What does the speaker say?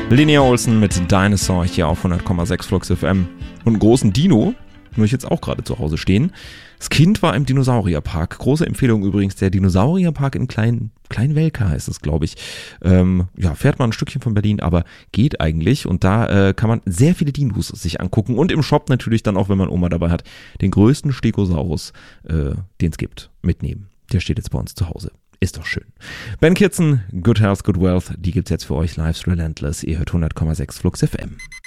Linnea Olsen mit Dinosaur hier auf 100,6 Flux FM. Und einen großen Dino muss ich jetzt auch gerade zu Hause stehen. Das Kind war im Dinosaurierpark. Große Empfehlung übrigens, der Dinosaurierpark in Kleinwelka heißt es, glaube ich. Fährt man ein Stückchen von Berlin, aber geht eigentlich. Und da kann man sehr viele Dinos sich angucken. Und im Shop natürlich dann auch, wenn man Oma dabei hat, den größten Stegosaurus, den es gibt, mitnehmen. Der steht jetzt bei uns zu Hause. Ist doch schön. Ben Kitson, Good Health, Good Wealth, die gibt's jetzt für euch. Life's Relentless. Ihr hört 100,6 Flux FM.